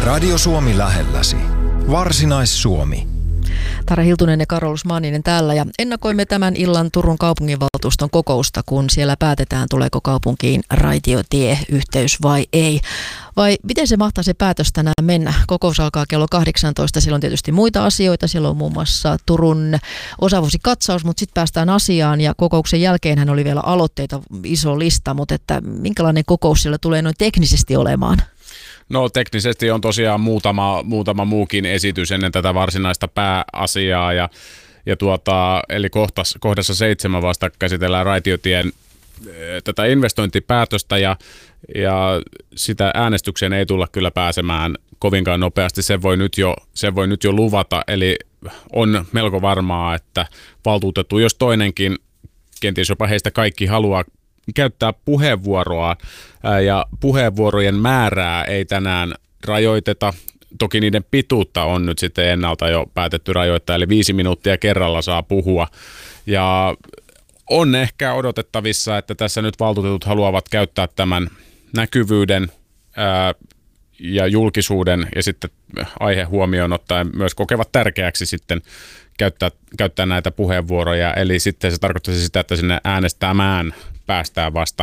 Radio Suomi lähelläsi. Varsinais-Suomi. Tara Hiltunen ja Karolus Manninen täällä ja ennakoimme tämän illan Turun kaupunginvaltuuston kokousta, kun siellä päätetään, tuleeko kaupunkiin raitiotieyhteys vai ei. Vai miten se mahtaa se päätös tänään mennä? Kokous alkaa kello 18. Siellä on tietysti muita asioita. Siellä on muun muassa Turun osavuosikatsaus, mutta sitten päästään asiaan. Ja kokouksen jälkeenhän oli vielä aloitteita, iso lista, mutta että minkälainen kokous siellä tulee noin teknisesti olemaan? No teknisesti on tosiaan muutama muukin esitys ennen tätä varsinaista pääasiaa eli kohdassa 7 vasta käsitellään raitiotien tätä investointipäätöstä ja sitä äänestykseen ei tulla kyllä pääsemään kovinkaan nopeasti, sen voi nyt jo luvata, eli on melko varmaa, että valtuutettu, jos toinenkin, kenties jopa heistä kaikki haluaa käyttää puheenvuoroa ja puheenvuorojen määrää ei tänään rajoiteta. Toki niiden pituutta on nyt sitten ennalta jo päätetty rajoittaa, eli 5 minuuttia kerralla saa puhua. Ja on ehkä odotettavissa, että tässä nyt valtuutetut haluavat käyttää tämän näkyvyyden ja julkisuuden ja sitten aihe huomioon ottaen myös kokevat tärkeäksi sitten käyttää näitä puheenvuoroja. Eli sitten se tarkoittaisi sitä, että sinne äänestämään päästään vasta,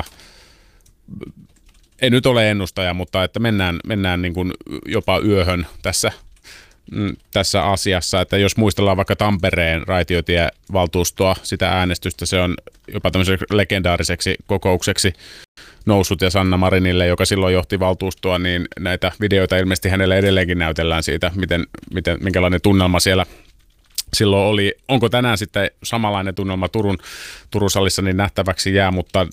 ei nyt ole ennustaja, mutta että mennään niin kuin jopa yöhön tässä asiassa, että jos muistellaan vaikka Tampereen raitiotievaltuustoa, sitä äänestystä, se on jopa tämmöiseksi legendaariseksi kokoukseksi noussut ja Sanna Marinille, joka silloin johti valtuustoa, niin näitä videoita ilmeisesti hänelle edelleenkin näytellään siitä, minkälainen tunnelma siellä silloin oli. Onko tänään sitten samanlainen tunnelma Turun salissa, niin nähtäväksi jää, mutta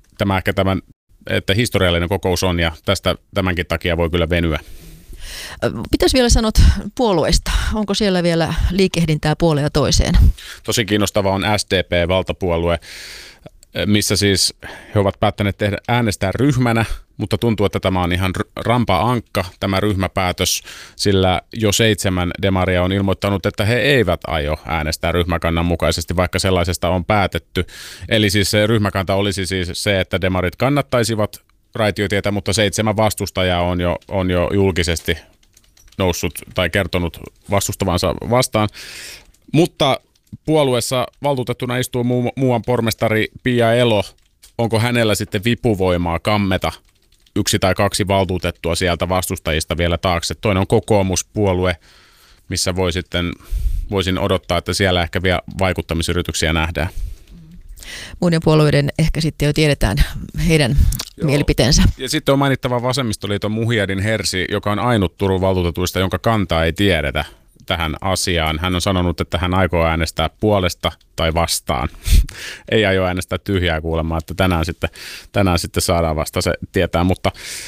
että historiallinen kokous on ja tästä tämänkin takia voi kyllä venyä. Pitäisi vielä sanoa puolueista. Onko siellä vielä liikehdintää puoleen ja toiseen? Tosi kiinnostava on SDP-valtapuolue, missä siis he ovat päättäneet äänestää ryhmänä, mutta tuntuu, että tämä on ihan rampa-ankka, tämä ryhmäpäätös, sillä jo 7 demaria on ilmoittanut, että he eivät aio äänestää ryhmäkannan mukaisesti, vaikka sellaisesta on päätetty. Eli siis se ryhmäkanta olisi siis se, että demarit kannattaisivat raitiotietä, mutta 7 vastustajaa on jo julkisesti noussut tai kertonut vastustavansa vastaan. Mutta puolueessa valtuutettuna istuu muuan pormestari Pia Elo. Onko hänellä sitten vipuvoimaa kammeta 1 tai 2 valtuutettua sieltä vastustajista vielä taakse? Toinen on kokoomuspuolue, missä voisin odottaa, että siellä ehkä vielä vaikuttamisyrityksiä nähdään. Muiden puolueiden ehkä sitten jo tiedetään heidän mielipiteensä. Ja sitten on mainittava Vasemmistoliiton Muhiedin Hersi, joka on ainut Turun valtuutetuista, jonka kantaa ei tiedetä tähän asiaan. Hän on sanonut, että hän aikoo äänestää puolesta tai vastaan. Ei aio äänestää tyhjää kuulemaan, että tänään sitten saadaan vasta se tietää, mutta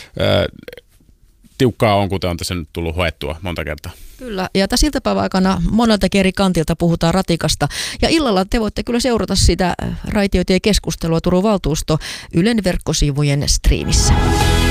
tiukkaa on, kuten on tässä nyt tullut hoettua monta kertaa. Kyllä, ja tässä iltapäivän aikana moneltakin eri kantilta puhutaan ratikasta. Ja illalla te voitte kyllä seurata sitä raitiotiekeskustelua Turun valtuusto Ylen verkkosivujen striimissä.